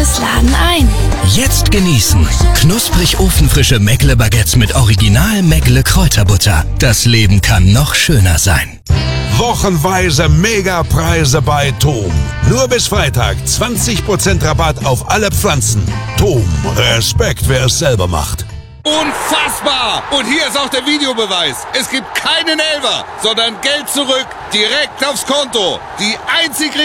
Pommes laden ein. Jetzt genießen. Knusprig ofenfrische Meckle-Baguettes mit Original Meckle Kräuterbutter. Das Leben kann noch schöner sein. Wochenweise Megapreise bei TOM. Nur bis Freitag 20% Rabatt auf alle Pflanzen. TOM, Respekt, wer es selber macht. Unfassbar! Und hier ist auch der Videobeweis. Es gibt keinen Elfer, sondern Geld zurück, direkt aufs Konto. Die einzig